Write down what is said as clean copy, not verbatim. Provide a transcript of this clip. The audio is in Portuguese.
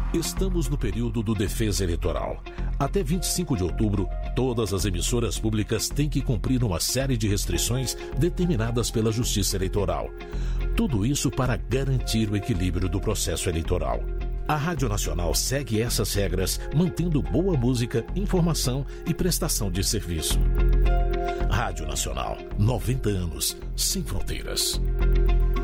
Estamos no período do Defesa Eleitoral. Até 25 de outubro, todas as emissoras públicas têm que cumprir uma série de restrições determinadas pela Justiça Eleitoral. Tudo isso para garantir o equilíbrio do processo eleitoral. A Rádio Nacional segue essas regras, mantendo boa música, informação e prestação de serviço. Rádio Nacional, 90 anos, sem fronteiras.